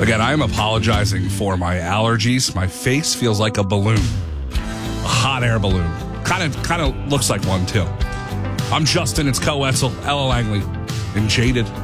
Again, I am apologizing for my allergies. My face feels like a balloon, a hot air balloon. Kind of looks like one too. I'm Justin. It's Co Wetzel, Ella Langley, and Jaded.